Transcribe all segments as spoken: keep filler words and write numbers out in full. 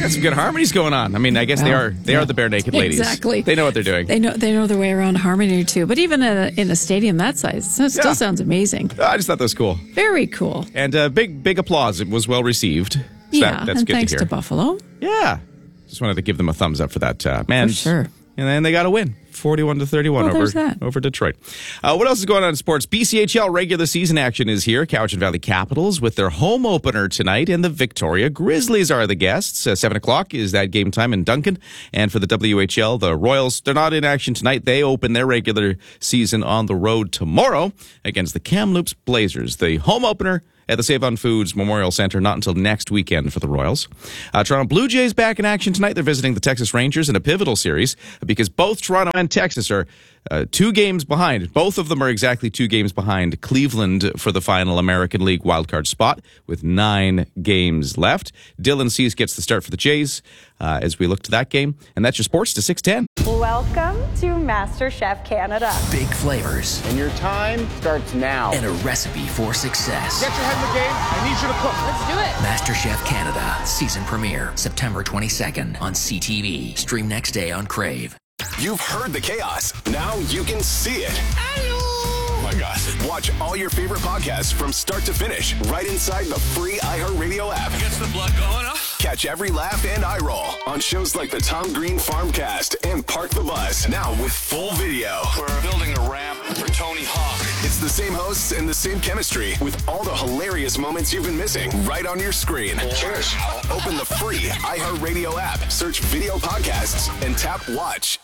Got some good harmonies going on. I mean, I guess well, they are they yeah. are the Bare Naked Ladies. Exactly. They know what they're doing. They know they know their way around harmony too. But even in a, in a stadium that size, it still yeah. sounds amazing. I just thought that was cool. Very cool. And uh, big big applause. It was well received. So yeah, that, that's and good thanks to hear. to Buffalo. Yeah. Just wanted to give them a thumbs up for that. Uh, man. For sure. And then they got a win, forty-one to thirty-one well, over, over Detroit. Uh, what else is going on in sports? B C H L regular season action is here. Cowichan Valley Capitals with their home opener tonight, and the Victoria Grizzlies are the guests. Uh, seven o'clock is that game time in Duncan. And for the W H L, the Royals, they're not in action tonight. They open their regular season on the road tomorrow against the Kamloops Blazers. The home opener at the Save on Foods Memorial Center, not until next weekend for the Royals. Uh, Toronto Blue Jays back in action tonight. They're visiting the Texas Rangers in a pivotal series because both Toronto and Texas are uh, two games behind. Both of them are exactly two games behind Cleveland for the final American League wildcard spot with nine games left. Dylan Cease gets the start for the Jays uh, as we look to that game. And that's your sports to six ten. Welcome to MasterChef Canada. Big flavors. And your time starts now. And a recipe for success. Get your head in the game. I need you to cook. Let's do it. MasterChef Canada. Season premiere. September twenty-second on C T V. Stream next day on Crave. You've heard the chaos. Now you can see it. Oh my gosh. Watch all your favorite podcasts from start to finish right inside the free iHeartRadio app. Gets the blood going, huh? Catch every laugh and eye roll on shows like the Tom Green Farmcast and Park the Bus. Now with full video. We're building a ramp for Tony Hawk. It's the same hosts and the same chemistry with all the hilarious moments you've been missing right on your screen. Cheers. Open the free iHeartRadio app, search video podcasts, and tap watch.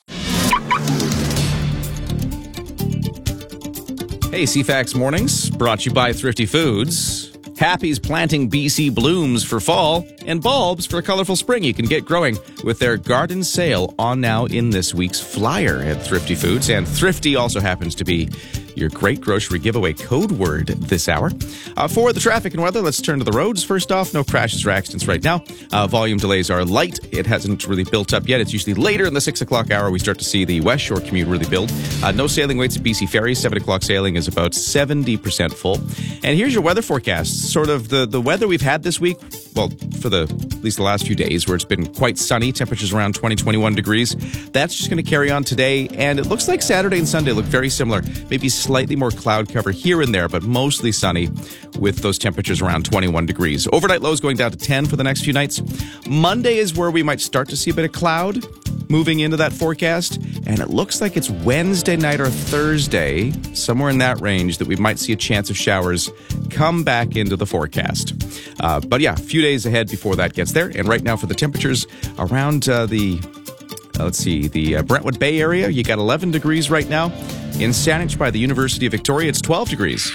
Hey, C FAX Mornings, brought to you by Thrifty Foods. Happy's planting B C blooms for fall and bulbs for a colorful spring you can get growing with their garden sale on now in this week's flyer at Thrifty Foods. And Thrifty also happens to be your great grocery giveaway code word this hour. Uh, for the traffic and weather, let's turn to the roads. First off, no crashes or accidents right now. Uh, volume delays are light. It hasn't really built up yet. It's usually later in the six o'clock hour we start to see the West Shore commute really build. Uh, no sailing waits at B C Ferries. seven o'clock sailing is about seventy percent full. And here's your weather forecast. Sort of the, the weather we've had this week, well, for the at least the last few days, where it's been quite sunny, temperatures around twenty, twenty-one degrees. That's just going to carry on today. And it looks like Saturday and Sunday look very similar. Maybe slightly more cloud cover here and there, but mostly sunny with those temperatures around twenty-one degrees. Overnight lows going down to ten for the next few nights. Monday is where we might start to see a bit of cloud moving into that forecast. And it looks like it's Wednesday night or Thursday, somewhere in that range, that we might see a chance of showers come back into the forecast. Uh, but yeah, a few days ahead before that gets there. And right now for the temperatures around uh, the, uh, let's see, the uh, Brentwood Bay area, you got eleven degrees right now. In Saanich by the University of Victoria, it's twelve degrees.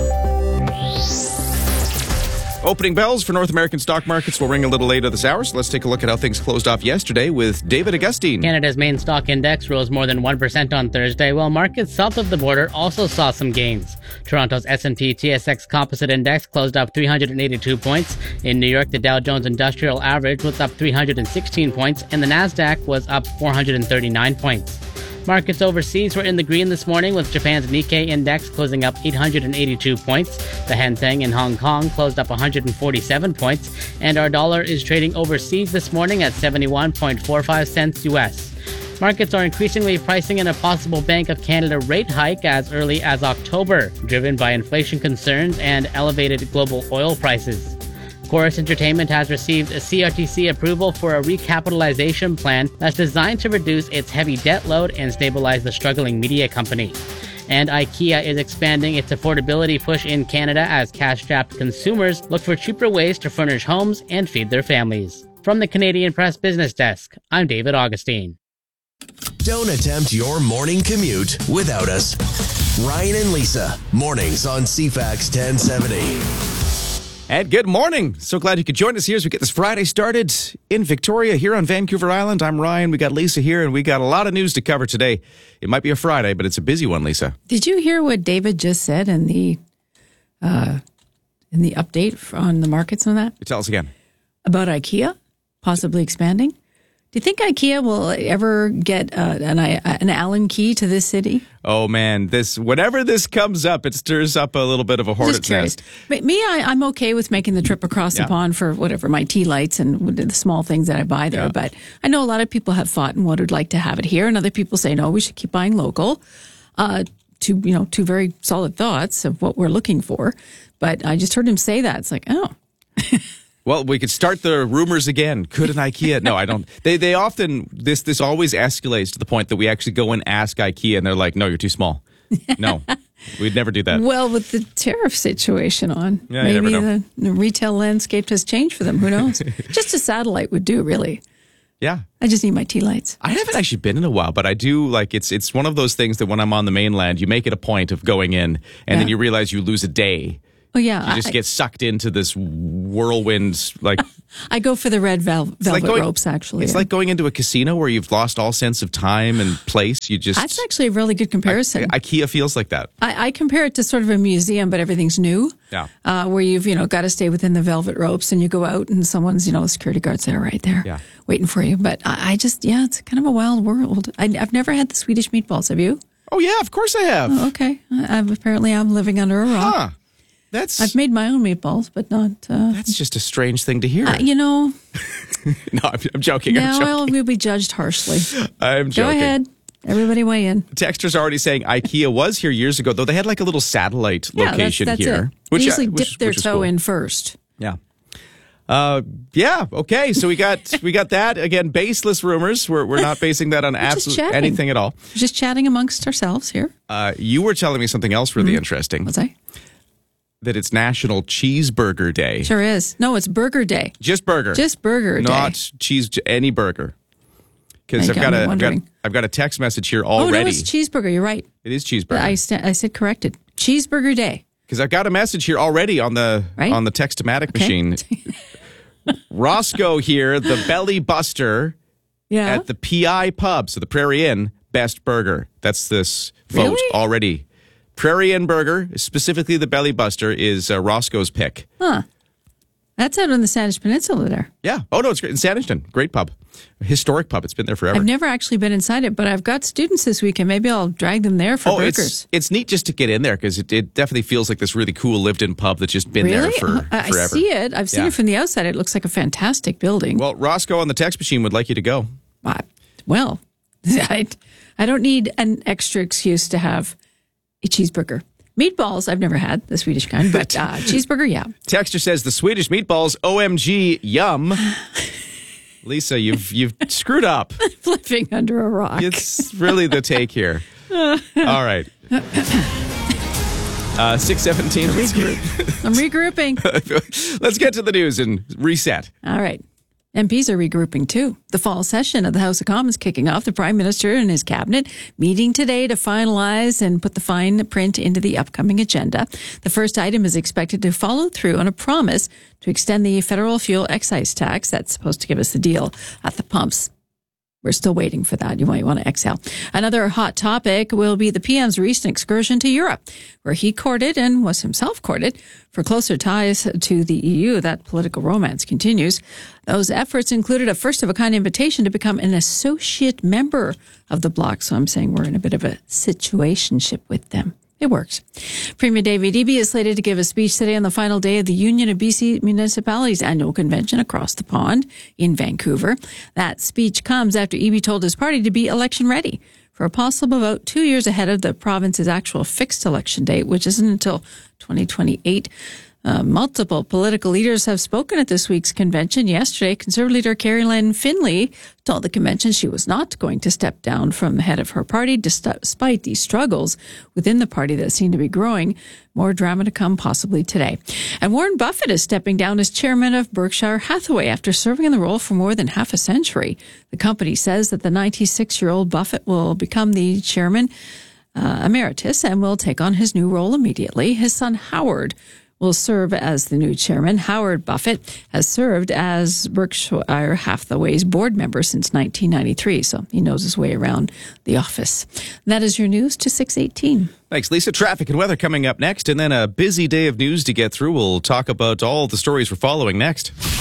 Opening bells for North American stock markets will ring a little later this hour, so let's take a look at how things closed off yesterday with David Augustine. Canada's main stock index rose more than one percent on Thursday, while markets south of the border also saw some gains. Toronto's S and P T S X Composite Index closed up three hundred eighty-two points. In New York, the Dow Jones Industrial Average was up three hundred sixteen points, and the Nasdaq was up four hundred thirty-nine points. Markets overseas were in the green this morning, with Japan's Nikkei index closing up eight hundred eighty-two points. The Hang Seng in Hong Kong closed up one hundred forty-seven points, and our dollar is trading overseas this morning at seventy-one point four five cents U S. Markets are increasingly pricing in a possible Bank of Canada rate hike as early as October, driven by inflation concerns and elevated global oil prices. Chorus Entertainment has received a C R T C approval for a recapitalization plan that's designed to reduce its heavy debt load and stabilize the struggling media company. And IKEA is expanding its affordability push in Canada as cash-strapped consumers look for cheaper ways to furnish homes and feed their families. From the Canadian Press Business Desk, I'm David Augustine. Don't attempt your morning commute without us. Ryan and Lisa, mornings on C FAX ten seventy. And good morning. So glad you could join us here as we get this Friday started in Victoria here on Vancouver Island. I'm Ryan. We got Lisa here, and we got a lot of news to cover today. It might be a Friday, but it's a busy one, Lisa. Did you hear what David just said in the uh, in the update on the markets and that? Tell us again. About IKEA possibly expanding? Do you think IKEA will ever get uh, an, an Allen key to this city? Oh, man. This whenever this comes up, it stirs up a little bit of a hornet's nest. Me, I, I'm okay with making the trip across yeah. the pond for whatever, my tea lights and the small things that I buy there. Yeah. But I know a lot of people have fought and would like to have it here. And other people say, no, we should keep buying local. Uh, two, you know, two very solid thoughts of what we're looking for. But I just heard him say that. It's like, oh. Well, we could start the rumors again. Could an IKEA? No, I don't. They they often, this this always escalates to the point that we actually go and ask IKEA and they're like, no, you're too small. No, we'd never do that. Well, with the tariff situation on, yeah, maybe the, the retail landscape has changed for them. Who knows? Just a satellite would do, really. Yeah. I just need my tea lights. I haven't actually been in a while, but I do like it's it's one of those things that when I'm on the mainland, you make it a point of going in and yeah. then you realize you lose a day. Oh, yeah. You just I, get sucked into this whirlwind, like... I go for the red vel- velvet like going, ropes, actually. It's yeah. like going into a casino where you've lost all sense of time and place. You just... That's actually a really good comparison. I, IKEA feels like that. I, I compare it to sort of a museum, but everything's new. Yeah. Uh, where you've, you know, got to stay within the velvet ropes and you go out and someone's, you know, security guards that are right there yeah. waiting for you. But I, I just, yeah, it's kind of a wild world. I, I've never had the Swedish meatballs. Have you? Oh, yeah, of course I have. Oh, okay. I, I've, apparently I'm living under a rock. Huh. That's, I've made my own meatballs, but not... Uh, that's just a strange thing to hear. Uh, you know... no, I'm, I'm joking. No, I'm joking. well, we'll be judged harshly. I'm joking. Go ahead. Everybody weigh in. Texter's already saying IKEA was here years ago, though they had like a little satellite yeah, location that's, that's here. It. Which, they usually uh, dip which, their which toe cool. in first. Yeah. Uh, yeah. Okay. So we got we got that again. Baseless rumors. We're we're not basing that on absolutely anything at all. We're just chatting amongst ourselves here. Uh, you were telling me something else really mm-hmm. interesting. What's that? That it's National Cheeseburger Day. Sure is. No, it's Burger Day. Just burger. Just burger Not day. Not cheese. Any burger. Because I've got a I've got, I've got a text message here already. Oh no, it's cheeseburger. You're right. It is cheeseburger. I st- I said corrected. Cheeseburger Day. Because I've got a message here already on the right? on the Text-O-Matic okay. machine. Roscoe here, the Belly Buster yeah. at the P I Pub, so the Prairie Inn, best burger. That's this vote really? already. Prairie Inn Burger, specifically the Belly Buster, is uh, Roscoe's pick. Huh. That's out on the Sandwich Peninsula there. Yeah. Oh, no, it's great. In Sandishton. Great pub. A historic pub. It's been there forever. I've never actually been inside it, but I've got students this weekend. Maybe I'll drag them there for oh, burgers. It's, it's neat just to get in there because it, it definitely feels like this really cool lived-in pub that's just been really? there for I, forever. I see it. I've seen yeah. it from the outside. It looks like a fantastic building. Well, Roscoe on the text machine would like you to go. Uh, well, I, I don't need an extra excuse to have a cheeseburger. Meatballs, I've never had, the Swedish kind, but uh, cheeseburger, yeah. Texter says the Swedish meatballs, O M G, yum. Lisa, you've you've screwed up. Living under a rock. It's really the take here. All right. Uh, six seventeen. Regroup. I'm regrouping. Let's get to the news and reset. All right. M Ps are regrouping too. The fall session of the House of Commons kicking off. The Prime Minister and his cabinet meeting today to finalize and put the fine print into the upcoming agenda. The first item is expected to follow through on a promise to extend the federal fuel excise tax. That's supposed to give us a deal at the pumps. We're still waiting for that. You might want to exhale. Another hot topic will be the P M's recent excursion to Europe, where he courted and was himself courted for closer ties to the E U. That political romance continues. Those efforts included a first-of-a-kind invitation to become an associate member of the bloc. So I'm saying we're in a bit of a situationship with them. It works. Premier David Eby is slated to give a speech today on the final day of the Union of B C Municipalities annual convention across the pond in Vancouver. That speech comes after Eby told his party to be election ready for a possible vote two years ahead of the province's actual fixed election date, which isn't until twenty twenty-eight. Uh, multiple political leaders have spoken at this week's convention. Yesterday, Conservative leader Carrie Lynn Finley told the convention she was not going to step down from the head of her party, despite these struggles within the party that seem to be growing. More drama to come possibly today. And Warren Buffett is stepping down as chairman of Berkshire Hathaway after serving in the role for more than half a century. The company says that the ninety-six-year-old Buffett will become the chairman uh, emeritus and will take on his new role immediately. His son Howard will serve as the new chairman. Howard Buffett has served as Berkshire Hathaway's board member since nineteen ninety-three, so he knows his way around the office. That is your news to six eighteen. Thanks, Lisa. Traffic and weather coming up next, and then a busy day of news to get through. We'll talk about all the stories we're following next.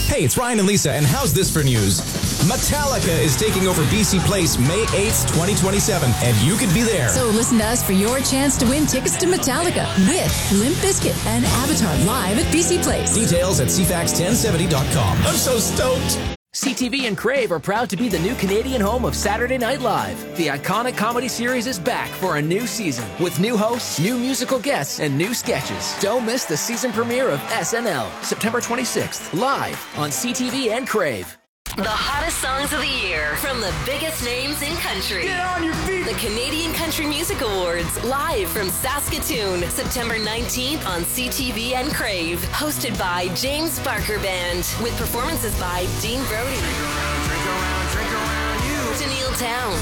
Hey, it's Ryan and Lisa, and how's this for news? Metallica is taking over B C Place May eighth, twenty twenty-seven, and you could be there. So listen to us for your chance to win tickets to Metallica with Limp Bizkit and Avatar live at B C Place. Details at C FAX ten seventy dot com. I'm so stoked. C T V and Crave are proud to be the new Canadian home of Saturday Night Live. The iconic comedy series is back for a new season with new hosts, new musical guests, and new sketches. Don't miss the season premiere of S N L, September twenty-sixth, live on C T V and Crave. The hottest songs of the year from the biggest names in country. Get on your feet! The Canadian Country Music Awards, live from Saskatoon, September nineteenth on C T V and Crave. Hosted by James Barker Band, with performances by Dean Brody, Drink around, drink around, drink around you. Tennille Towns,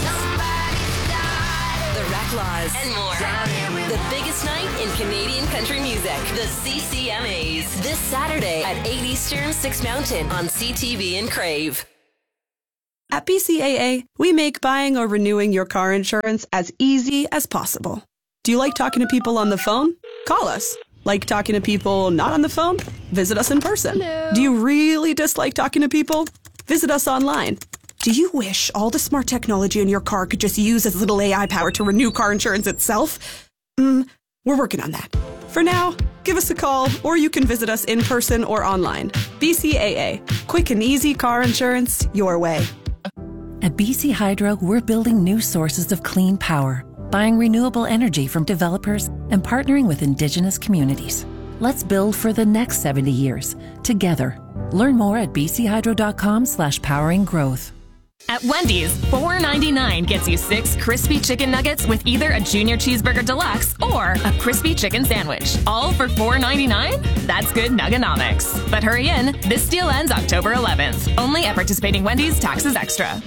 The Racklaws, and more. The biggest night in Canadian country music, the C C M As. This Saturday at eight Eastern, six Mountain on C T V and Crave. At B C A A, we make buying or renewing your car insurance as easy as possible. Do you like talking to people on the phone? Call us. Like talking to people not on the phone? Visit us in person. Hello. Do you really dislike talking to people? Visit us online. Do you wish all the smart technology in your car could just use as little A I power to renew car insurance itself? Mm, we're working on that. For now, give us a call, or you can visit us in person or online. B C A A. Quick and easy car insurance your way. At B C Hydro, we're building new sources of clean power, buying renewable energy from developers, and partnering with Indigenous communities. Let's build for the next seventy years, together. Learn more at bchydro.com slash powering growth. At Wendy's, four ninety-nine gets you six crispy chicken nuggets with either a junior cheeseburger deluxe or a crispy chicken sandwich. All for four ninety-nine? That's good nuggonomics. But hurry in, this deal ends October eleventh. Only at participating Wendy's, taxes extra.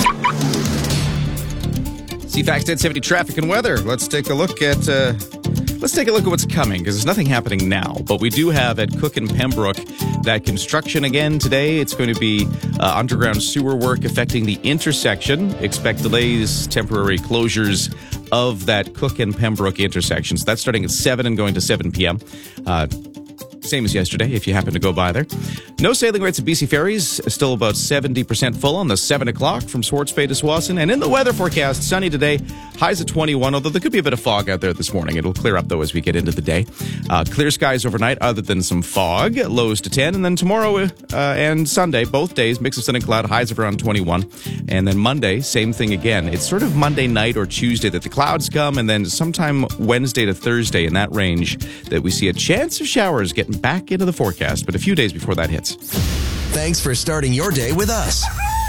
C FAX ten seventy traffic and weather. Let's take a look at uh, let's take a look at what's coming, because there's nothing happening now. But we do have at Cook and Pembroke that construction again today. It's going to be uh, underground sewer work affecting the intersection. Expect delays, temporary closures of that Cook and Pembroke intersection. So that's starting at seven and going to seven p.m. Uh, Same as yesterday, if you happen to go by there. No sailing rates at B C Ferries, still about seventy percent full on the seven o'clock from Swartz Bay to Swanson. And in the weather forecast, sunny today, highs at twenty-one, although there could be a bit of fog out there this morning. It'll clear up, though, as we get into the day. Uh, clear skies overnight, other than some fog, lows to ten. And then tomorrow uh, and Sunday, both days, mix of sun and cloud, highs of around twenty-one. And then Monday, same thing again. It's sort of Monday night or Tuesday that the clouds come, and then sometime Wednesday to Thursday in that range that we see a chance of showers getting back into the forecast, but a few days before that hits. Thanks for starting your day with us.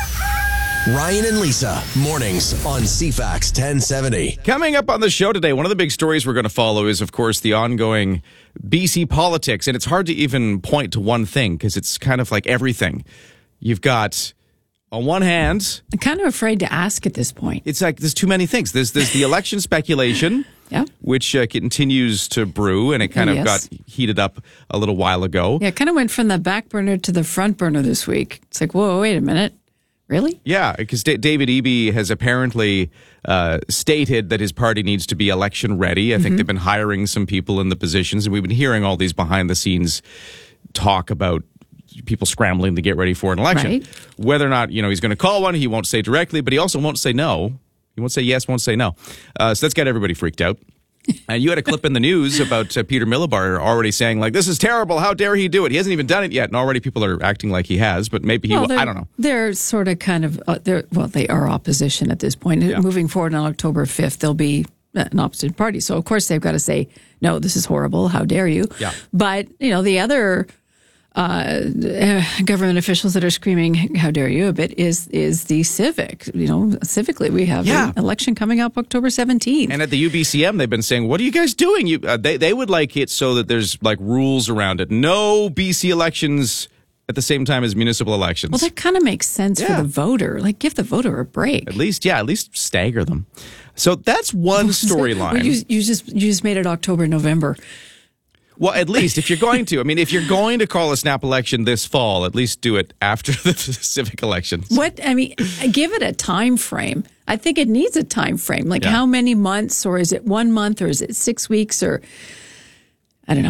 Ryan and Lisa, mornings on C FAX ten seventy. Coming up on the show today, one of the big stories we're going to follow is, of course, the ongoing B C politics. And it's hard to even point to one thing because it's kind of like everything. You've got, on one hand... I'm kind of afraid to ask at this point. It's like there's too many things. There's, there's the election speculation, yeah, which uh, continues to brew, and it kind of yes. got heated up a little while ago. Yeah, it kind of went from the back burner to the front burner this week. It's like, whoa, wait a minute. Really? Yeah, because D- David Eby has apparently uh, stated that his party needs to be election ready. I mm-hmm. think they've been hiring some people in the positions, and we've been hearing all these behind-the-scenes talk about people scrambling to get ready for an election. Right. Whether or not, you know, he's going to call one, he won't say directly, but he also won't say no. He won't say yes, won't say no. Uh, so that's got everybody freaked out. And you had a clip in the news about uh, Peter Millibar already saying, like, this is terrible. How dare he do it? He hasn't even done it yet. And already people are acting like he has, but maybe he well, will. I don't know. They're sort of kind of, uh, they're, well, they are opposition at this point. Yeah. Moving forward on October fifth, they'll be an opposite party. So, of course, they've got to say, no, this is horrible. How dare you? Yeah. But, you know, the other uh, government officials that are screaming, how dare you, a bit is is the civic. You know, civically, we have yeah. an election coming up October seventeenth. And at the U B C M, they've been saying, what are you guys doing? You, uh, they, they would like it so that there's like rules around it. No B C elections at the same time as municipal elections. Well, that kind of makes sense yeah. for the voter. Like, give the voter a break. At least, yeah, at least stagger them. So that's one storyline. Well, you, you just you just made it October, November. Well, at least if you're going to, I mean, if you're going to call a snap election this fall, at least do it after the civic elections. What, I mean, give it a time frame. I think it needs a time frame. Like yeah. how many months, or is it one month, or is it six weeks, or I don't know.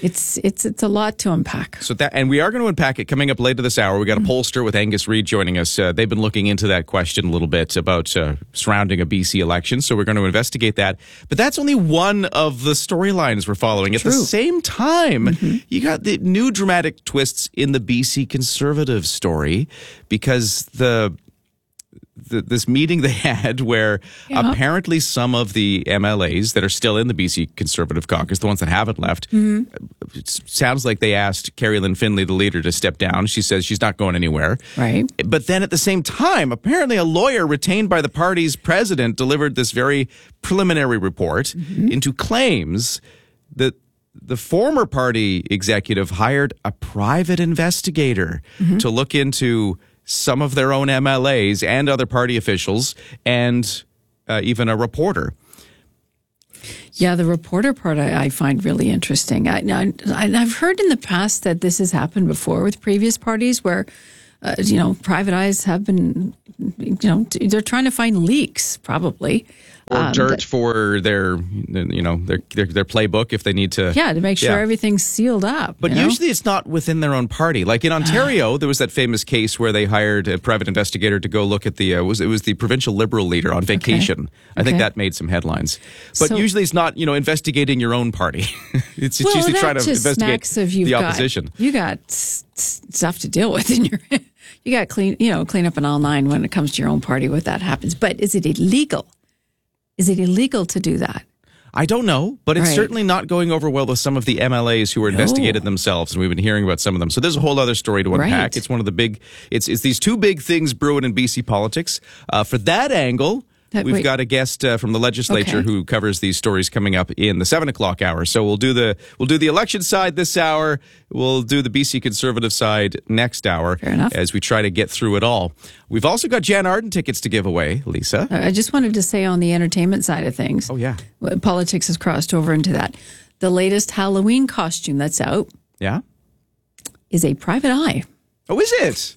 It's it's it's a lot to unpack. So that, and we are going to unpack it coming up later this hour. We got a Mm-hmm. pollster with Angus Reid joining us. Uh, they've been looking into that question a little bit about uh, surrounding a B C election. So we're going to investigate that. But that's only one of the storylines we're following. At True. the same time, Mm-hmm. you got the new dramatic twists in the B C Conservative story because the. The, this meeting they had where Yeah. apparently some of the M L As that are still in the B C Conservative caucus, the ones that haven't left, Mm-hmm. it sounds like they asked Carrie Lynn Finley, the leader, to step down. She says she's not going anywhere. Right. But then at the same time, apparently a lawyer retained by the party's president delivered this very preliminary report Mm-hmm. into claims that the former party executive hired a private investigator Mm-hmm. to look into some of their own M L As and other party officials and uh, even a reporter. Yeah, the reporter part I, I find really interesting. I, I, I've heard in the past that this has happened before with previous parties where, uh, you know, private eyes have been, you know, they're trying to find leaks, probably. Or Um, dirt that- for their, you know, their, their their playbook if they need to. Yeah, to make sure Yeah. everything's sealed up. But you know? usually it's not within their own party. Like in Ontario, there was that famous case where they hired a private investigator to go look at the uh, was it was the provincial Liberal leader on vacation. I think Okay. that made some headlines. But So- usually it's not, you know, investigating your own party. it's it's well, usually that trying to just investigate smacks of you've the got- opposition. you got s- s- stuff to deal with in your. You got clean, you know, clean up an all nine when it comes to your own party when that happens. But is it illegal? Is it illegal to do that? I don't know, but it's Right. certainly not going over well with some of the M L As who were investigated themselves, and we've been hearing about some of them. So there's a whole other story to unpack. Right. It's one of the big, it's it's these two big things brewing in B C politics. Uh, for that angle, That- we've wait. got a guest uh, from the legislature Okay. who covers these stories coming up in the seven o'clock hour. So we'll do the we'll do the election side this hour. We'll do the B C Conservative side next hour. Fair enough. As we try to get through it all. We've also got Jan Arden tickets to give away, Lisa. I just wanted to say on the entertainment side of things. Oh yeah, well, politics has crossed over into that. The latest Halloween costume that's out yeah. is a private eye. Oh, is it?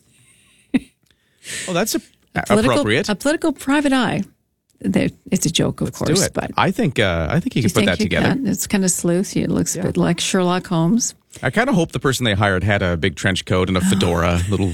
Oh, that's a, Political, appropriate. A political private eye. They- It's a joke, of Let's course, do it. but I think uh, I think you do can you put that think you together. can? It's kind of sleuthy. It looks a bit like Sherlock Holmes. I kind of hope the person they hired had a big trench coat and a fedora, little.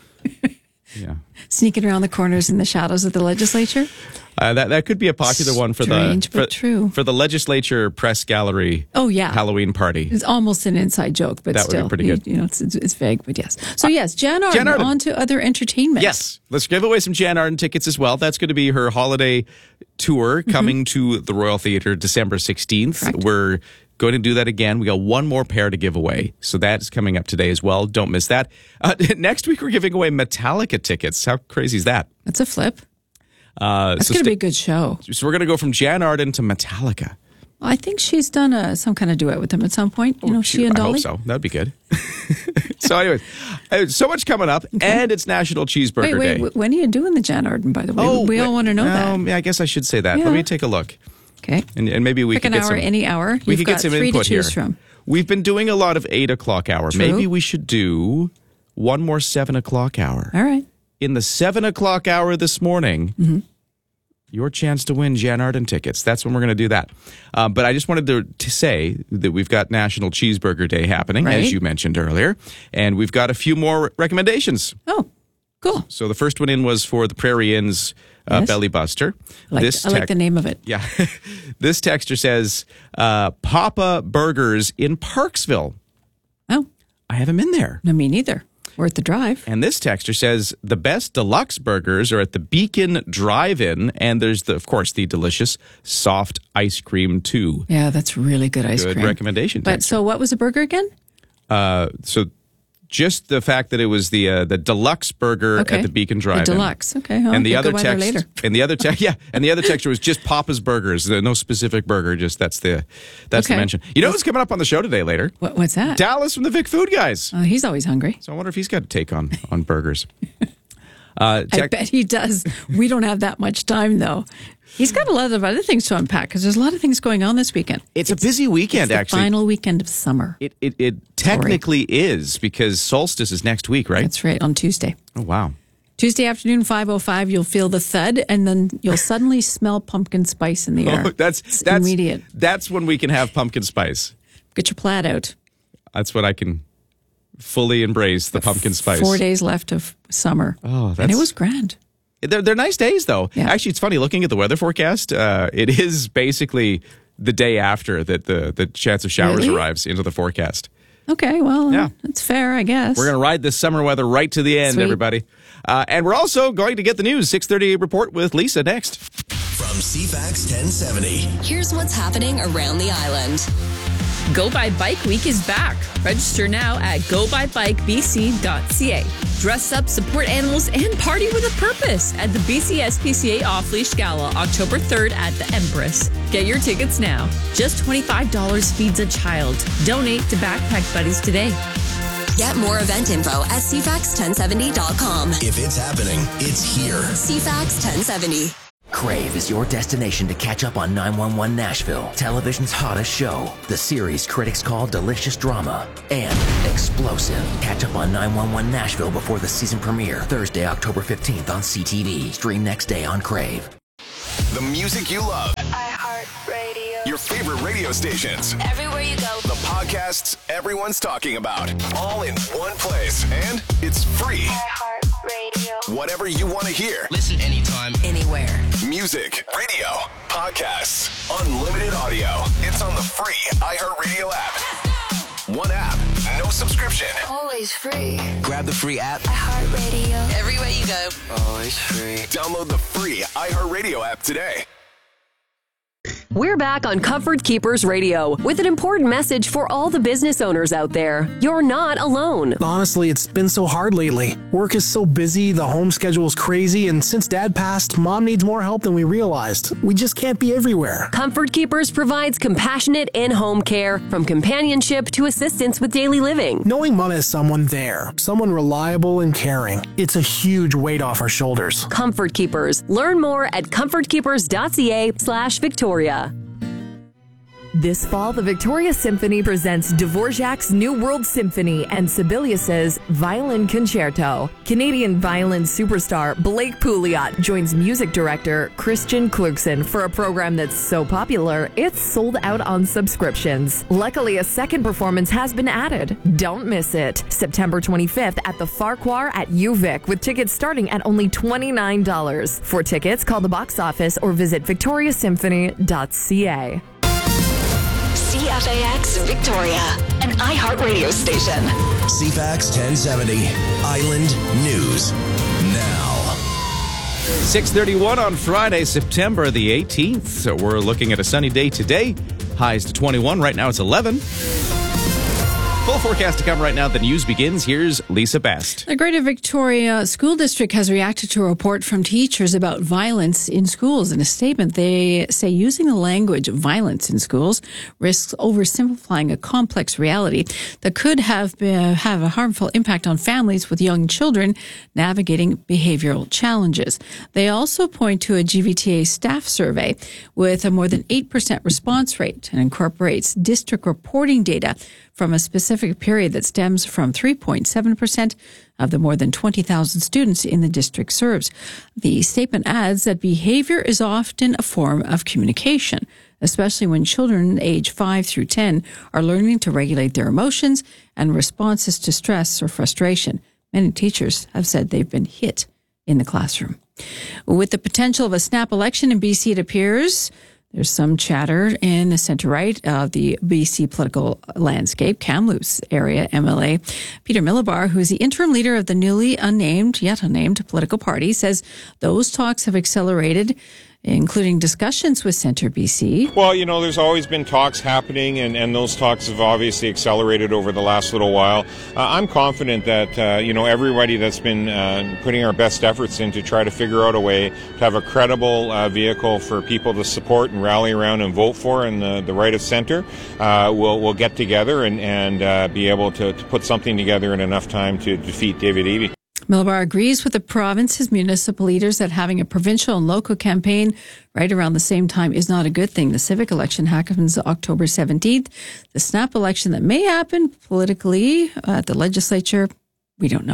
Yeah, Sneaking around the corners in the shadows of the legislature. uh, that that could be a popular one for Strange, the for, but true. for the legislature press gallery. Oh, yeah. Halloween party. It's almost an inside joke, but That would be still, pretty you, good. you know, it's, it's, it's vague, but yes. So yes, Jan Arden, Jan Arden. on to other entertainment. Yes, let's give away some Jan Arden tickets as well. That's going to be her holiday tour coming to the Royal Theatre December sixteenth. Correct. We're going to do that again. We got one more pair to give away. So that's coming up today as well. Don't miss that. Uh, next week, we're giving away Metallica tickets. How crazy is that? That's a flip. Uh, That's so going to sta- be a good show. So we're going to go from Jan Arden to Metallica. I think she's done a, some kind of duet with them at some point. You know, she and I Dolly. hope so. That'd be good. So anyways, uh, so much coming up, and it's National Cheeseburger Wait, wait, Day. wait, when are you doing the Jan Arden, by the way? Oh, we all wait, want to know that. um, yeah, I guess I should say that. Yeah. Let me take a look. Okay. And, and maybe we Pick could an get hour, some, any hour. We You've could got get some three to input here. choose from. We've been doing a lot of eight o'clock hour. True. Maybe we should do one more seven o'clock hour. All right. In the seven o'clock hour this morning, Mm-hmm. your chance to win Jan Arden tickets. That's when we're going to do that. Uh, but I just wanted to, to say that we've got National Cheeseburger Day happening, Right. as you mentioned earlier, and we've got a few more recommendations. Oh, cool. So the first one in was for the Prairie Inn's uh, Yes. Belly Buster. I like, This I like tec- the name of it. Yeah. This texter says, uh, Papa Burgers in Parksville. Oh, I have him in there. no, me neither. Worth the drive. And this texter says the best deluxe burgers are at the Beacon Drive-In, and there's the, of course, the delicious soft ice cream too. Yeah, that's really good ice Good cream. recommendation. But texter. so, what was the burger again? uh, so just the fact that it was the uh, the deluxe burger Okay. at the Beacon The Drive-In. deluxe. Okay. I'll and the think other about that text, later. and the other text, yeah, and the other texture was just Papa's Burgers. There- No specific burger, just that's the that's Okay. the mention. You know what's coming up on the show today later? What, what's that? Dallas from the Vic Food Guys. Oh, he's always hungry. So I wonder if he's got a take on on burgers. Uh, I tech- bet he does. We don't have that much time, though. He's got a lot of other things to unpack because there's a lot of things going on this weekend. it's, a busy weekend, It's the actually. final weekend of summer. It, it it technically is because solstice is next week, right? That's right, on Tuesday. Oh wow! Tuesday afternoon, five oh five, you'll feel the thud, and then you'll suddenly smell pumpkin spice in the air. Oh, that's It's that's immediate. That's when we can have pumpkin spice. Get your plaid out. That's what I can fully embrace, the pumpkin spice. Four days left of summer. Oh, that's... And it was grand. They're, they're nice days, though. Yeah. Actually, it's funny, looking at the weather forecast, uh, it is basically the day after that the, the chance of showers Really? arrives into the forecast. Okay, well, Yeah. that's fair, I guess. We're going to ride this summer weather right to the end, Sweet. everybody. Uh, and we're also going to get the news. six thirty report with Lisa next. From C FAX ten seventy. Here's what's happening around the island. Go By Bike Week is back. Register now at go by bike b c dot c a. Dress up, support animals, and party with a purpose at the B C S P C A Off Leash Gala, October third at the Empress. Get your tickets now. Just twenty-five dollars feeds a child. Donate to Backpack Buddies today. Get more event info at c fax ten seventy dot com. If it's happening, it's here. C FAX ten seventy. Crave is your destination to catch up on nine one one Nashville, television's hottest show. The series critics call delicious drama and explosive. Catch up on nine one one Nashville before the season premiere, Thursday, October fifteenth on C T V. Stream next day on Crave. The music you love. iHeartRadio. Your favorite radio stations. Everywhere you go. The podcasts everyone's talking about. All in one place. And it's free. iHeartRadio. Whatever you want to hear. Listen anytime, anywhere. Music, radio, podcasts, unlimited audio. It's on the free iHeartRadio app. One app, no subscription. Always free. Grab the free app. iHeartRadio. Everywhere you go. Always free. Download the free iHeartRadio app today. We're back on Comfort Keepers Radio with an important message for all the business owners out there. You're not alone. Honestly, it's been so hard lately. Work is so busy, the home schedule is crazy, and since Dad passed, Mom needs more help than we realized. We just can't be everywhere. Comfort Keepers provides compassionate in-home care, from companionship to assistance with daily living. Knowing Mom has someone there, someone reliable and caring, it's a huge weight off our shoulders. Comfort Keepers. Learn more at comfort keepers dot c a slash Victoria. This fall, the Victoria Symphony presents Dvorak's New World Symphony and Sibelius's Violin Concerto. Canadian violin superstar Blake Pouliot joins music director Christian Clarkson for a program that's so popular, it's sold out on subscriptions. Luckily, a second performance has been added. Don't miss it. September twenty-fifth at the Farquhar at U Vic, with tickets starting at only twenty-nine dollars. For tickets, call the box office or visit victoria symphony dot c a. C F A X Victoria, an iHeartRadio station. C FAX ten seventy, Island News Now. six thirty-one on Friday, September the eighteenth. So we're looking at a sunny day today. Highs to twenty-one. Right now it's eleven. Full forecast to come right now. The news begins. Here's Lisa Best. The Greater Victoria School District has reacted to a report from teachers about violence in schools. In a statement, they say using the language violence in schools risks oversimplifying a complex reality that could have been, have a harmful impact on families with young children navigating behavioral challenges. They also point to a G V T A staff survey with a more than eight percent response rate and incorporates district reporting data from a specific period that stems from three point seven percent of the more than twenty thousand students in the district serves. The statement adds that behavior is often a form of communication, especially when children age five through ten are learning to regulate their emotions and responses to stress or frustration. Many teachers have said they've been hit in the classroom. With the potential of a snap election in B C, it appears there's some chatter in the centre-right of the B C political landscape. Kamloops area M L A Peter Millibar, who is the interim leader of the newly unnamed, yet unnamed political party, says those talks have accelerated, including discussions with Centre B C. Well, you know, there's always been talks happening, and, and those talks have obviously accelerated over the last little while. Uh, I'm confident that, uh, you know, everybody that's been uh, putting our best efforts in to try to figure out a way to have a credible uh, vehicle for people to support and rally around and vote for in the, the right of centre, uh, we'll, we'll get together and, and uh, be able to, to put something together in enough time to defeat David Eby. Millibar agrees with the province's municipal leaders that having a provincial and local campaign right around the same time is not a good thing. The civic election happens October seventeenth. The snap election that may happen politically at the legislature, we don't know yet.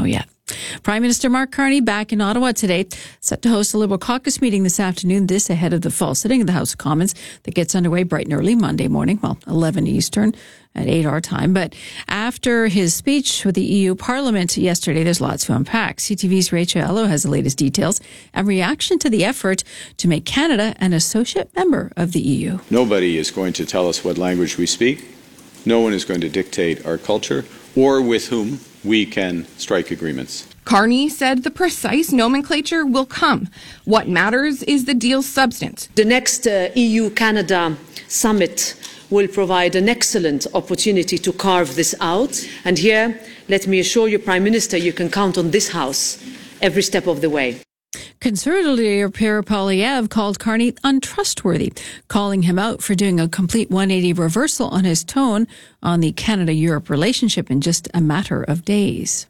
Prime Minister Mark Carney back in Ottawa today, set to host a Liberal caucus meeting this afternoon, this ahead of the fall sitting of the House of Commons that gets underway bright and early Monday morning, well, eleven Eastern at eight our time. But after his speech with the E U Parliament yesterday, there's lots to unpack. C T V's Rachel Ello has the latest details and reaction to the effort to make Canada an associate member of the E U. Nobody is going to tell us what language we speak. No one is going to dictate our culture or with whom we can strike agreements. Carney said the precise nomenclature will come. What matters is the deal's substance. The next uh, E U-Canada summit will provide an excellent opportunity to carve this out. And here, let me assure you, Prime Minister, you can count on this House every step of the way. Conservative leader Pierre Poilievre called Carney untrustworthy, calling him out for doing a complete one eighty reversal on his tone on the Canada-Europe relationship in just a matter of days.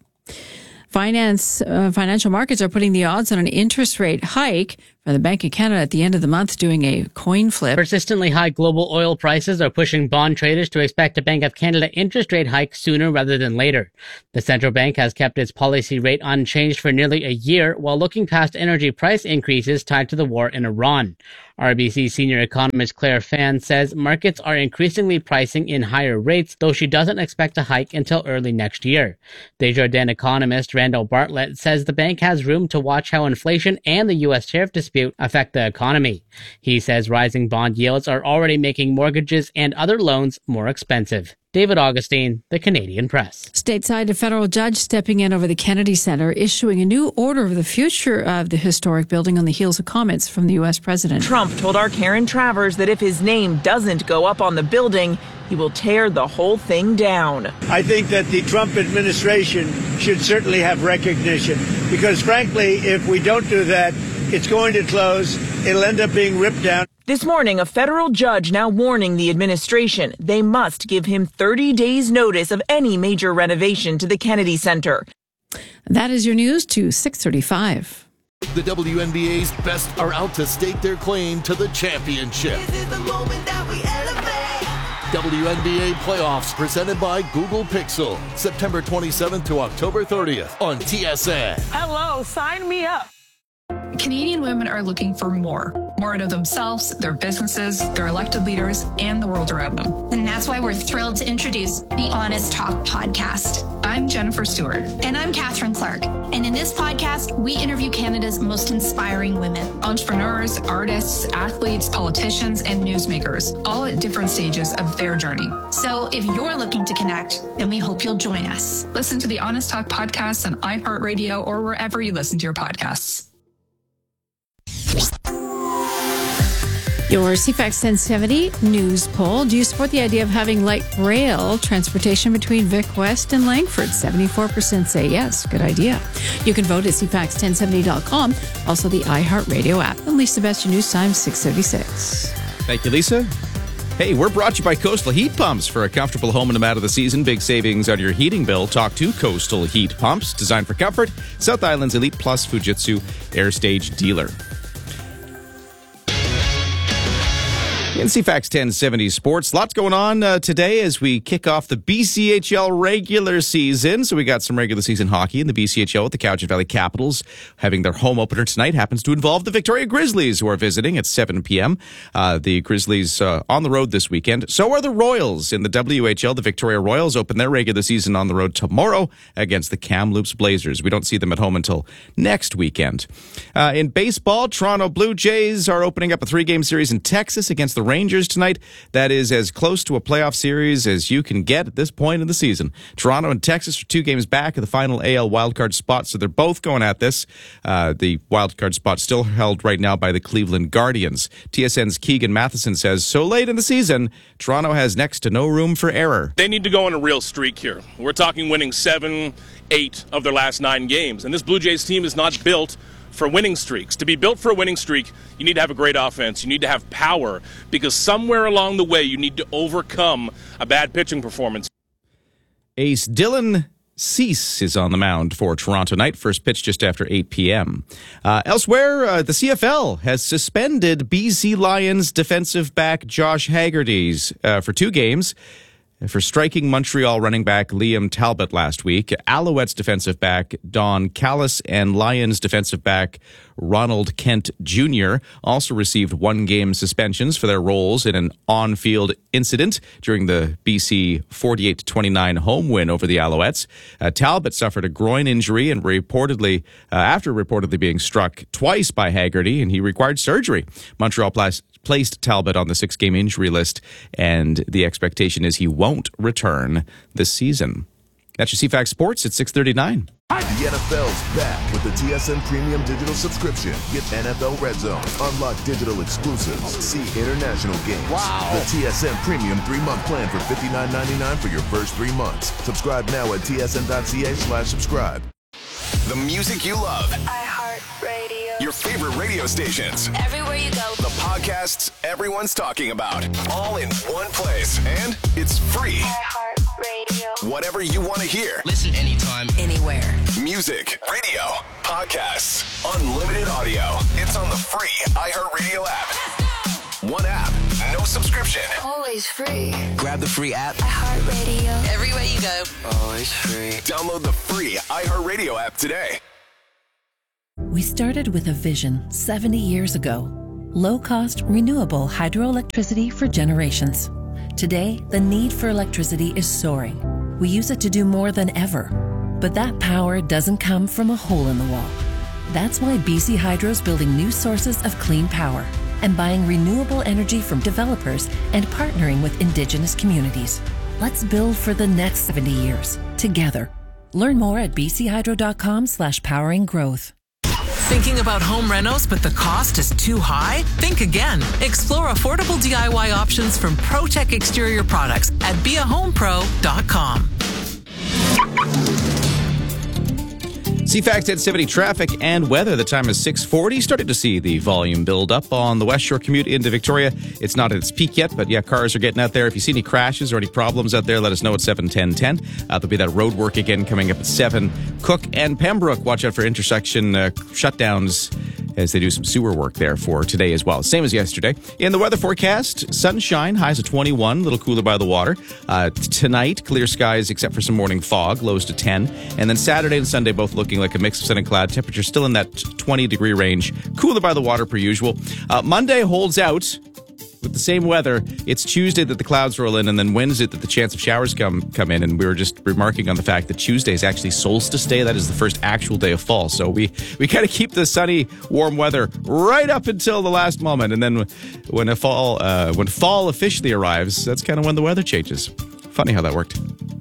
Finance, uh, financial markets are putting the odds on an interest rate hike for the Bank of Canada at the end of the month, doing a coin flip. Persistently high global oil prices are pushing bond traders to expect a Bank of Canada interest rate hike sooner rather than later. The central bank has kept its policy rate unchanged for nearly a year while looking past energy price increases tied to the war in Iran. R B C senior economist Claire Fan says markets are increasingly pricing in higher rates, though she doesn't expect a hike until early next year. Desjardins economist Randall Bartlett says the bank has room to watch how inflation and the U S tariff dispute affect the economy. He says rising bond yields are already making mortgages and other loans more expensive. David Augustine, The Canadian Press. Stateside, a federal judge stepping in over the Kennedy Center, issuing a new order of the future of the historic building on the heels of comments from the U S president. Trump told our Karen Travers that if his name doesn't go up on the building, he will tear the whole thing down. I think that the Trump administration should certainly have recognition because, frankly, if we don't do that, it's going to close. It'll end up being ripped down. This morning, a federal judge now warning the administration they must give him thirty days notice of any major renovation to the Kennedy Center. That is your news to six thirty-five. The W N B A's best are out to stake their claim to the championship. This is the moment that we elevate. W N B A playoffs presented by Google Pixel. September twenty-seventh to October thirtieth on T S N. Hello, sign me up. Canadian women are looking for more. More out of themselves, their businesses, their elected leaders, and the world around them. And that's why we're thrilled to introduce the Honest Talk podcast. I'm Jennifer Stewart. And I'm Catherine Clark. And in this podcast, we interview Canada's most inspiring women. Entrepreneurs, artists, athletes, politicians, and newsmakers, all at different stages of their journey. So if you're looking to connect, then we hope you'll join us. Listen to the Honest Talk podcast on iHeartRadio or wherever you listen to your podcasts. Your C FAX ten seventy news poll. Do you support the idea of having light rail transportation between Vic West and Langford? seventy-four percent say yes. Good idea. You can vote at C FAX ten seventy dot com. Also the iHeartRadio app. And Lisa Best, your news time, six thirty-six. Thank you, Lisa. Hey, we're brought to you by Coastal Heat Pumps. For a comfortable home in the matter of the season, big savings on your heating bill. Talk to Coastal Heat Pumps. Designed for comfort. South Island's Elite Plus Fujitsu Air Stage dealer. In C FAX ten seventy Sports, lots going on uh, today as we kick off the B C H L regular season. So we got some regular season hockey in the B C H L with the Cowichan Valley Capitals having their home opener tonight. Happens to involve the Victoria Grizzlies, who are visiting at seven p.m. Uh, the Grizzlies uh, on the road this weekend. So are the Royals in the W H L. The Victoria Royals open their regular season on the road tomorrow against the Kamloops Blazers. We don't see them at home until next weekend. Uh, in baseball, Toronto Blue Jays are opening up a three-game series in Texas against the Rangers tonight. That is as close to a playoff series as you can get at this point in the season. Toronto and Texas are two games back of the final A L wildcard spot, so they're both going at this. Uh, the wildcard spot still held right now by the Cleveland Guardians. T S N's Keegan Matheson says, so late in the season, Toronto has next to no room for error. They need to go on a real streak here. We're talking winning seven, eight of their last nine games, and this Blue Jays team is not built for winning streaks. To be built for a winning streak, you need to have a great offense. You need to have power, because somewhere along the way, you need to overcome a bad pitching performance. Ace Dylan Cease is on the mound for Toronto tonight. First pitch just after eight p.m. Uh, elsewhere, uh, the C F L has suspended B C Lions defensive back Josh Haggerty uh, for two games. for striking Montreal running back Liam Talbot last week. Alouettes defensive back Don Callis and Lions defensive back Ronald Kent Junior also received one-game suspensions for their roles in an on-field incident during the B C forty-eight to twenty-nine home win over the Alouettes. Uh, Talbot suffered a groin injury and reportedly, uh, after reportedly being struck twice by Haggerty, and he required surgery. Montreal plus placed Talbot on the six-game injury list, and the expectation is he won't return this season. That's your C FAX Sports at six thirty-nine. The N F L's back with the T S N Premium Digital Subscription. Get N F L Red Zone, unlock digital exclusives, see international games. Wow. The T S N Premium three-month plan for fifty-nine ninety-nine for your first three months. Subscribe now at tsn.ca slash subscribe. The music you love. iHeartRadio. Your favorite radio stations. Everywhere you go. The podcasts everyone's talking about. All in one place. And it's free. iHeartRadio. Whatever you want to hear. Listen anytime, anywhere. Music, radio, podcasts, unlimited audio. It's on the free iHeartRadio app. One app, no subscription. Always free. Grab the free app. iHeartRadio. Everywhere you go. Always free. Download the free iHeartRadio app today. We started with a vision seventy years ago. Low-cost, renewable hydroelectricity for generations. Today, the need for electricity is soaring. We use it to do more than ever. But that power doesn't come from a hole in the wall. That's why B C Hydro's building new sources of clean power and buying renewable energy from developers and partnering with Indigenous communities. Let's build for the next seventy years, together. Learn more at bchydro.com slash powering growth. Thinking about home renos, but the cost is too high? Think again. Explore affordable D I Y options from ProTech Exterior Products at be a home pro dot com. C FAX ten seventy traffic and weather. The time is six forty. Starting to see the volume build up on the West Shore commute into Victoria. It's not at its peak yet, but yeah, cars are getting out there. If you see any crashes or any problems out there, let us know at seven ten ten. Uh, there'll be that road work again coming up at seven. Cook and Pembroke, watch out for intersection uh, shutdowns as they do some sewer work there for today as well. Same as yesterday. In the weather forecast, sunshine, highs of twenty-one, a little cooler by the water. Uh, tonight, clear skies except for some morning fog, lows to ten. And then Saturday and Sunday both looking like a mix of sun and cloud. Temperature still in that twenty degree range. Cooler by the water per usual. Uh, Monday holds out with the same weather. It's Tuesday that the clouds roll in, and then Wednesday that the chance of showers come come in. And we were just remarking on the fact that Tuesday is actually solstice day. That is the first actual day of fall. So we, we kind of keep the sunny, warm weather right up until the last moment. And then when a fall uh, when fall officially arrives, that's kind of when the weather changes. Funny how that worked.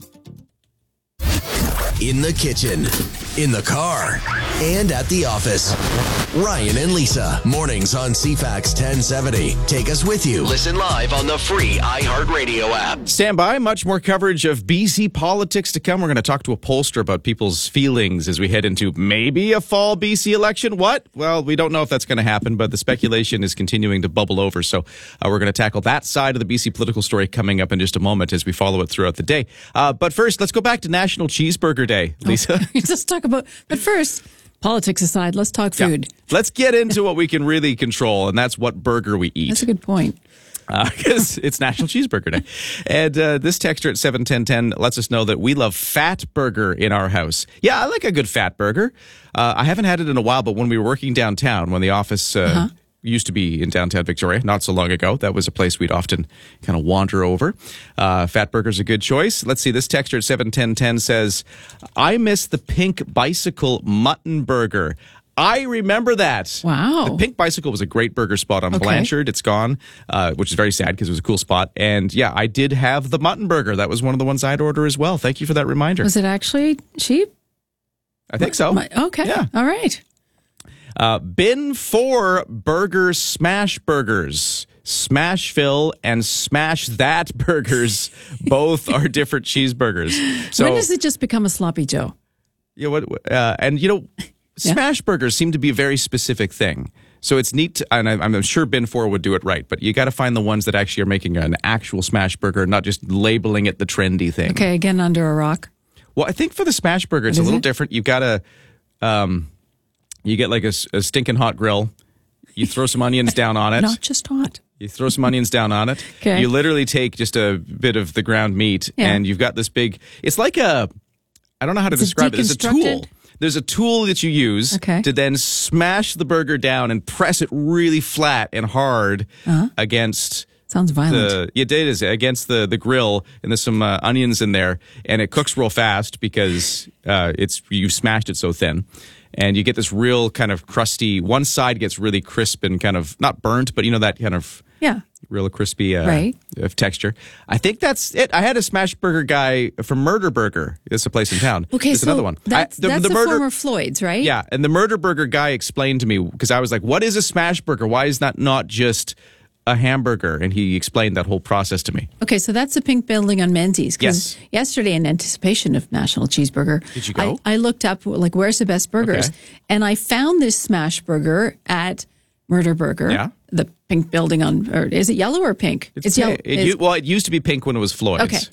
In the kitchen, in the car, and at the office. Ryan and Lisa, mornings on C FAX ten seventy. Take us with you. Listen live on the free iHeartRadio app. Stand by. Much more coverage of B C politics to come. We're going to talk to a pollster about people's feelings as we head into maybe a fall B C election. What? Well, we don't know if that's going to happen, but the speculation is continuing to bubble over. So uh, we're going to tackle that side of the B C political story coming up in just a moment as we follow it throughout the day. Uh, but first, let's go back to National Cheeseburger Day, Lisa. Oh, let's talk about, but first, politics aside, let's talk food. Yeah. Let's get into what we can really control, and that's what burger we eat. That's a good point. Because uh, it's National Cheeseburger Day. And uh, this texter at seven ten ten lets us know that we love fat burger in our house. Yeah, I like a good fat burger. Uh, I haven't had it in a while, but when we were working downtown, when the office uh, uh-huh. used to be in downtown Victoria, not so long ago, that was a place we'd often kind of wander over. Uh, fat burger's a good choice. Let's see, this texter at seven ten ten says, I miss the Pink Bicycle mutton burger. I remember that. Wow. The Pink Bicycle was a great burger spot on okay. Blanchard. It's gone, uh, which is very sad because it was a cool spot. And yeah, I did have the mutton burger. That was one of the ones I'd order as well. Thank you for that reminder. Was it actually cheap? I think so. My, okay. Yeah. All right. Uh, bin for burger smash burgers. Smashville and Smash That burgers both are different cheeseburgers. So, when does it just become a sloppy Joe? Yeah, what? Uh, and you know, smash yeah. burgers seem to be a very specific thing. So it's neat, to, and I'm sure Bin four would do it right, but you got to find the ones that actually are making an actual smash burger, not just labeling it the trendy thing. Okay, again, under a rock. Well, I think for the smash burger, it's what a little it? different. You've got to, um, you get like a, a stinking hot grill. You throw some onions down on it. Not just hot. You throw some onions down on it. Okay. You literally take just a bit of the ground meat, Yeah. and you've got this big. It's like a. I don't know how to It's a describe it. It's a tool. deconstructed- There's a tool that you use Okay. to then smash the burger down and press it really flat and hard Uh-huh. against. Sounds violent. The, yeah, it is against the, the grill, and there's some uh, onions in there, and it cooks real fast because uh, it's you smashed it so thin, and you get this real kind of crusty. One side gets really crisp and kind of not burnt, but you know that kind of Yeah. real crispy uh, Right. of texture. I think that's it. I had a smash burger guy from Murder Burger. It's a place in town. Okay, There's so another one. that's, I- the, that's the the, murder, former Floyd's, right? yeah, and the Murder Burger guy explained to me because I was like, "What is a smash burger? Why is that not just a hamburger?" And he explained that whole process to me. Okay, so that's the pink building on Menzies. 'Cause Yes. yesterday, in anticipation of National Cheeseburger, Did you go? I, I looked up like where's the best burgers, Okay. and I found this smash burger at Murder Burger. Yeah. The pink building on, or is it yellow or pink? It's, yellow. It, It's- u- well, it used to be pink when it was Floyd's. okay,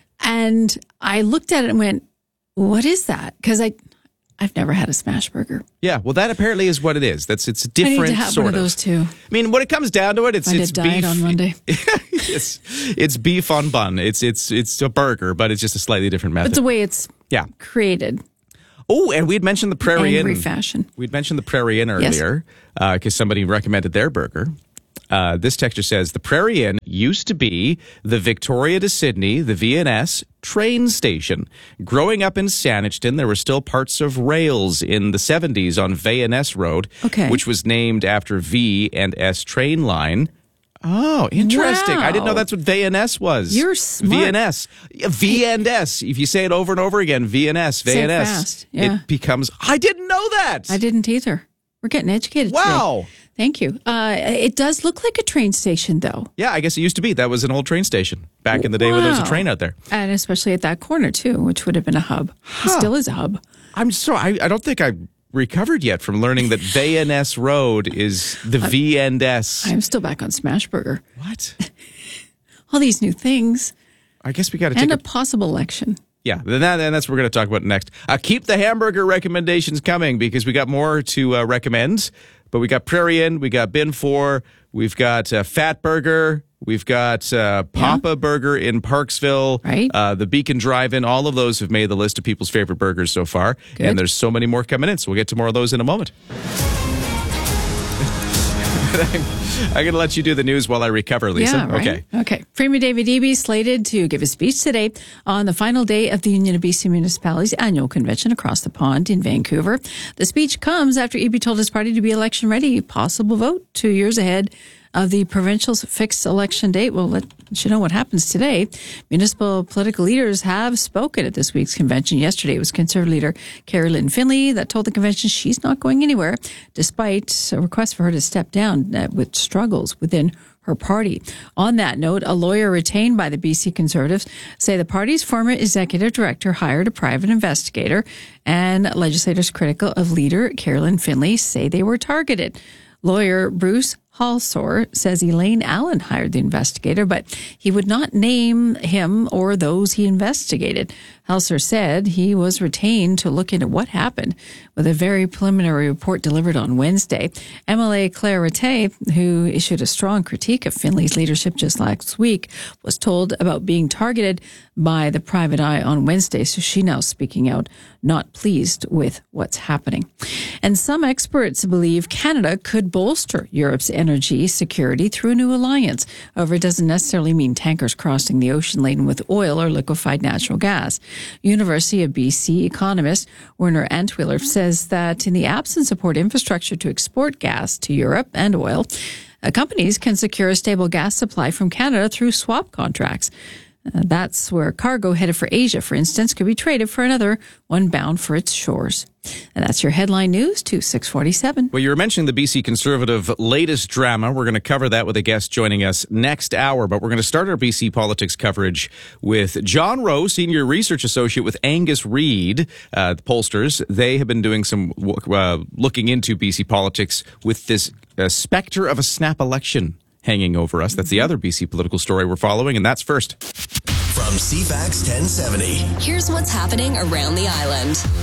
and I looked at it and went, "What is that?" Because I, I've never had a smash burger. Yeah, well, that apparently is what it is. That's it's I different need to have sort one of those too. I mean, when it comes down to it, it's Find it's a diet beef on Monday. it's, it's beef on bun. It's it's it's a burger, but it's just a slightly different method. But the way it's yeah. created, Oh, and we'd mentioned the Prairie angry Inn. fashion. We'd mentioned the Prairie Inn Yes. earlier because somebody recommended their burger. Uh, this texture says the Prairie Inn used to be the Victoria to Sydney, the V N S train station. Growing up in Saanich, there were still parts of rails in the seventies on V N S Road, Okay. which was named after V and S train line. Oh, interesting. I didn't know Wow. that's what V N S was. You're smart. V N S. Yeah, V and S. If you say it over and over again, V N S, V Say it N S, fast. Yeah. it becomes, I didn't know that. I didn't either. We're getting educated. Wow. Today. Thank you. Uh, it does look like a train station, though. Yeah, I guess it used to be. That was an old train station back in the day when there was a Wow. train out there. And especially at that corner, too, which would have been a hub. It still is a hub. I'm sorry. I, I don't think I recovered yet from learning that V N S Road is the V and S. I'm still back on Smashburger. What? All these new things. I guess we got to take And a a possible election. Yeah, then that, and that's what we're going to talk about next. Uh, keep the hamburger recommendations coming because we got more to uh, recommend. But we got Prairie Inn, we got Bin four, we've got uh, Fat Burger, we've got uh, Papa Burger in Parksville, right? Uh, the Beacon Drive-In. All of those have made the list of people's favorite burgers so far. Good. And there's so many more coming in, so we'll get to more of those in a moment. I'm going to let you do the news while I recover, Lisa. Yeah, right? Okay. Okay. Premier David Eby slated to give a speech today on the final day of the Union of B C Municipalities annual convention across the pond in Vancouver. The speech comes after Eby told his party to be election ready, possible vote two years ahead of the provincial's fixed election date. We'll let you know what happens today. Municipal political leaders have spoken at this week's convention. Yesterday, it was Conservative leader Carolyn Finley that told the convention she's not going anywhere, despite a request for her to step down uh, with struggles within her party. On that note, a lawyer retained by the B C Conservatives say the party's former executive director hired a private investigator, and legislators critical of leader Carolyn Finley say they were targeted. Lawyer Bruce Halsor says Elaine Allen hired the investigator, but he would not name him or those he investigated. Halsor said he was retained to look into what happened with a very preliminary report delivered on Wednesday. M L A Claire Rattay, who issued a strong critique of Finley's leadership just last week, was told about being targeted by the private eye on Wednesday, so she now speaking out, not pleased with what's happening. And some experts believe Canada could bolster Europe's energy security through a new alliance. However, it doesn't necessarily mean tankers crossing the ocean laden with oil or liquefied natural gas. University of B C economist Werner Antwiller says that in the absence of port infrastructure to export gas to Europe and oil, uh, companies can secure a stable gas supply from Canada through swap contracts. Uh, that's where cargo headed for Asia, for instance, could be traded for another one bound for its shores. And that's your headline news to six forty-seven. Well, you were mentioning the B C Conservative latest drama. We're going to cover that with a guest joining us next hour, but we're going to start our B C politics coverage with John Rowe, Senior Research Associate with Angus Reid, uh, the pollsters. They have been doing some uh, looking into B C politics with this uh, specter of a snap election hanging over us. That's the other B C political story we're following, and that's first. From C FAX ten seventy. Here's what's happening around the island.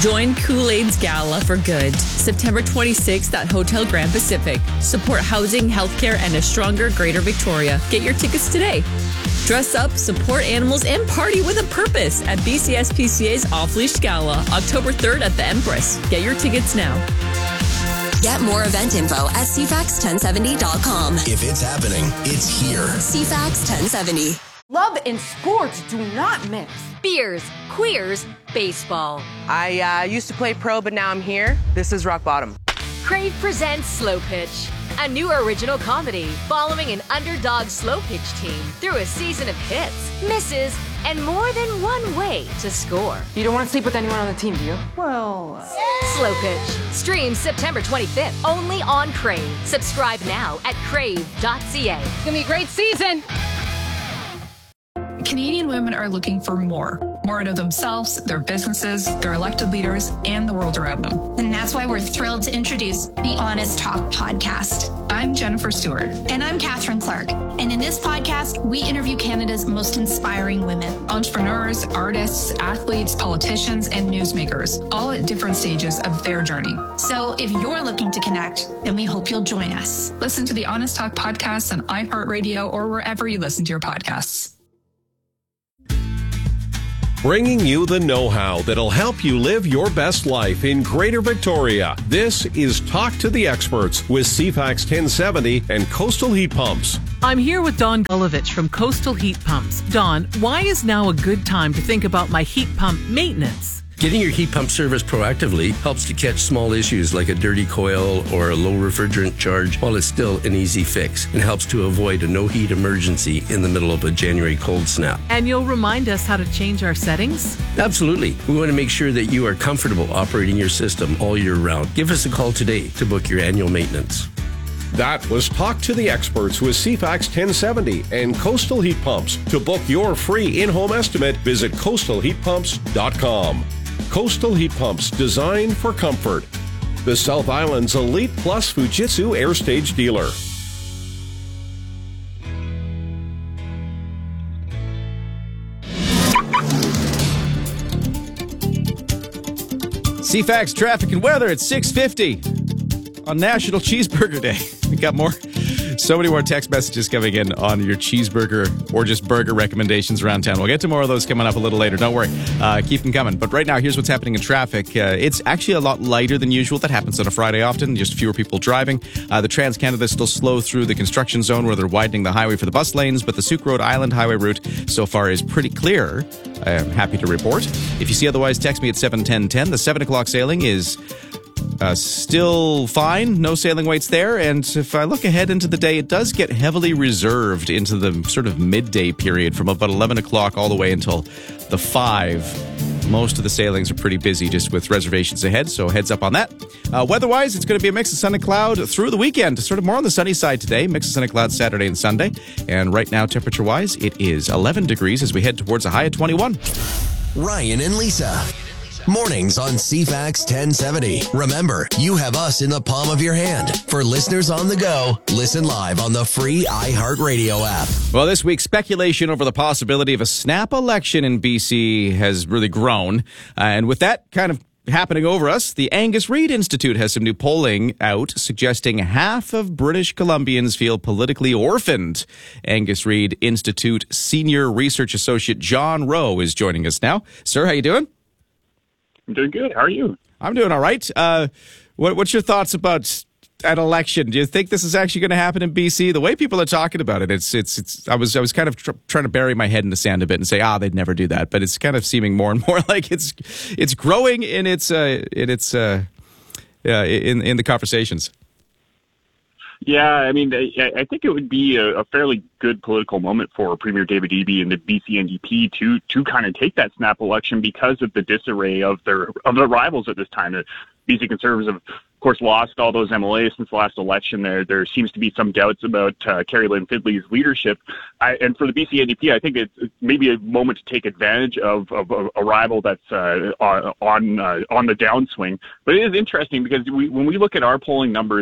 Join Kool-Aid's Gala for Good, September twenty-sixth at Hotel Grand Pacific. Support housing, healthcare, and a stronger Greater Victoria. Get your tickets today. Dress up, support animals, and party with a purpose at B C S P C A's Off-Leash Gala, October third at the Empress. Get your tickets now. Get more event info at C FAX ten seventy dot com. If it's happening, it's here. C FAX ten seventy. Love and sports do not mix. Beers, queers, baseball. I uh, used to play pro, but now I'm here. This is rock bottom. Crave presents Slow Pitch, a new original comedy following an underdog slow pitch team through a season of hits, misses, and more than one way to score. You don't want to sleep with anyone on the team, do you? Well... Uh... Slow Pitch. Streams September twenty-fifth, only on Crave. Subscribe now at crave dot c a. It's going to be a great season. Canadian women are looking for more. More out of themselves, their businesses, their elected leaders, and the world around them. And that's why we're thrilled to introduce the Honest Talk podcast. I'm Jennifer Stewart. And I'm Catherine Clark. And in this podcast, we interview Canada's most inspiring women. Entrepreneurs, artists, athletes, politicians, and newsmakers, all at different stages of their journey. So if you're looking to connect, then we hope you'll join us. Listen to the Honest Talk podcast on iHeartRadio or wherever you listen to your podcasts. Bringing you the know-how that'll help you live your best life in Greater Victoria. This is Talk to the Experts with C FAX ten seventy and Coastal Heat Pumps. I'm here with Dawn Gulovich from Coastal Heat Pumps. Dawn, why is now a good time to think about my heat pump maintenance? Getting your heat pump serviced proactively helps to catch small issues like a dirty coil or a low refrigerant charge while it's still an easy fix, and helps to avoid a no-heat emergency in the middle of a January cold snap. And you'll remind us how to change our settings? Absolutely. We want to make sure that you are comfortable operating your system all year round. Give us a call today to book your annual maintenance. That was Talk to the Experts with C FAX ten seventy and Coastal Heat Pumps. To book your free in-home estimate, visit coastal heat pumps dot com. Coastal Heat Pumps, designed for comfort. The South Island's Elite Plus Fujitsu Air Stage dealer. C FAX traffic and weather at six fifty on National Cheeseburger Day. We got more. So many more text messages coming in on your cheeseburger or just burger recommendations around town. We'll get to more of those coming up a little later. Don't worry. Uh, keep them coming. But right now, here's what's happening in traffic. Uh, it's actually a lot lighter than usual. That happens on a Friday often. Just fewer people driving. Uh, the Trans-Canada is still slow through the construction zone where they're widening the highway for the bus lanes. But the Sooke Road Island Highway route so far is pretty clear. I am happy to report. If you see otherwise, text me at seven ten ten. The seven o'clock sailing is... Uh, still fine. No sailing waits there. And if I look ahead into the day, it does get heavily reserved into the sort of midday period from about eleven o'clock all the way until the five. Most of the sailings are pretty busy just with reservations ahead, so heads up on that. Uh, weather-wise, it's going to be a mix of sun and cloud through the weekend. Sort of more on the sunny side today. Mix of sun and cloud Saturday and Sunday. And right now, temperature-wise, it is eleven degrees as we head towards a high of twenty-one. Ryan and Lisa. Mornings on C FAX ten seventy. Remember, you have us in the palm of your hand. For listeners on the go, listen live on the free iHeartRadio app. Well, this week, speculation over the possibility of a snap election in B C has really grown. Uh, and with that kind of happening over us, the Angus Reid Institute has some new polling out suggesting half of British Columbians feel politically orphaned. Angus Reid Institute Senior Research Associate John Rowe is joining us now. Sir, how you doing? I'm doing good. How are you? I'm doing all right. Uh, what, what's your thoughts about an election? Do you think this is actually going to happen in B C? The way people are talking about it, it's it's it's. I was I was kind of tr- trying to bury my head in the sand a bit and say, ah, they'd never do that. But it's kind of seeming more and more like it's it's growing in its uh, in its uh, yeah in in the conversations. Yeah, I mean, I, I think it would be a, a fairly good political moment for Premier David Eby and the B C N D P to to kind of take that snap election because of the disarray of their of their rivals at this time. The B C Conservatives have, of course, lost all those M L As since the last election. There there seems to be some doubts about uh, Carrie Lynn Fidley's leadership. I, and for the B C N D P, I think it's maybe a moment to take advantage of, of, of a rival that's uh, on uh, on the downswing. But it is interesting because we, when we look at our polling numbers,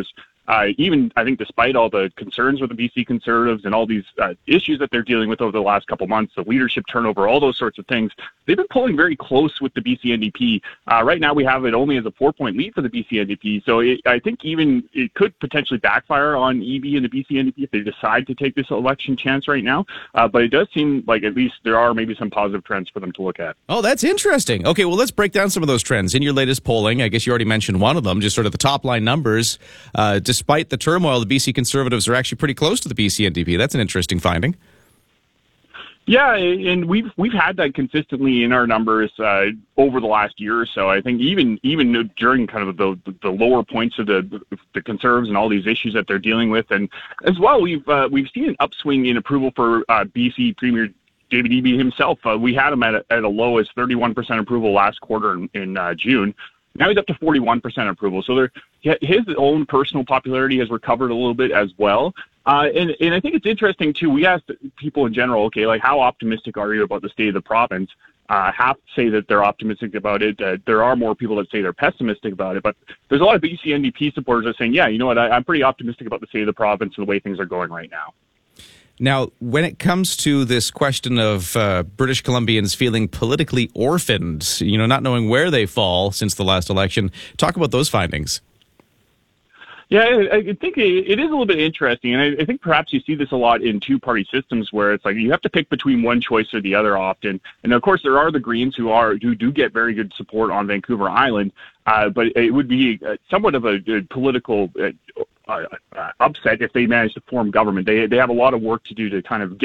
uh, even I think despite all the concerns with the B C Conservatives and all these uh, issues that they're dealing with over the last couple months, the leadership turnover, all those sorts of things, they've been pulling very close with the B C N D P. Uh, right now we have it only as a four-point lead for the B C N D P, so it, I think even it could potentially backfire on E B and the B C N D P if they decide to take this election chance right now, uh, but it does seem like at least there are maybe some positive trends for them to look at. Oh, that's interesting. Okay, well, let's break down some of those trends. In your latest polling, I guess you already mentioned one of them, just sort of the top-line numbers. Uh, despite the turmoil, the B C Conservatives are actually pretty close to the B C N D P. That's an interesting finding. Yeah, and we've we've had that consistently in our numbers uh, over the last year or so. I think even even during kind of the the lower points of the the Conservatives and all these issues that they're dealing with, and as well we've uh, we've seen an upswing in approval for uh, B C Premier David Eby himself. Uh, we had him at a, at a low as thirty-one percent approval last quarter in, in uh, June. Now he's up to forty-one percent approval. So there, his own personal popularity has recovered a little bit as well. Uh, and, and I think it's interesting, too. We asked people in general, okay, like how optimistic are you about the state of the province? Uh, half say that they're optimistic about it. Uh, there are more people that say they're pessimistic about it. But there's a lot of B C N D P supporters that are saying, yeah, you know what, I, I'm pretty optimistic about the state of the province and the way things are going right now. Now, when it comes to this question of uh, British Columbians feeling politically orphaned, you know, not knowing where they fall since the last election, talk about those findings. Yeah, I, I think it is a little bit interesting, and I, I think perhaps you see this a lot in two-party systems where it's like you have to pick between one choice or the other often. And of course, there are the Greens who are who do get very good support on Vancouver Island, uh, but it would be somewhat of a, a political uh, uh, upset if they manage to form government. They they have a lot of work to do to kind of get